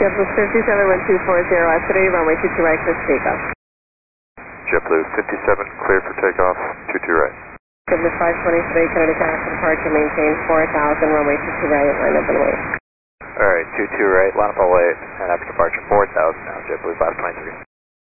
JetBlue 571240, today runway 22 right, clear for takeoff. JetBlue 57, clear for takeoff, 22 right. JetBlue 520, today Kennedy Cash departure, maintain 4000, runway 22 right, line up and wait. Alright, 22 right, line up and wait, and after departure 4000 now, JetBlue 523.